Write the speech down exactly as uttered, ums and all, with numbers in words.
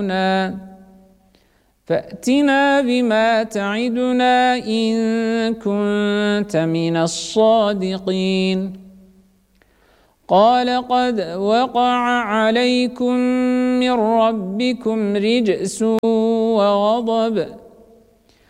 فأتنا بما تعدنا إن كنت من الصادقين قال قد وقع عليكم من ربكم رجس وغضب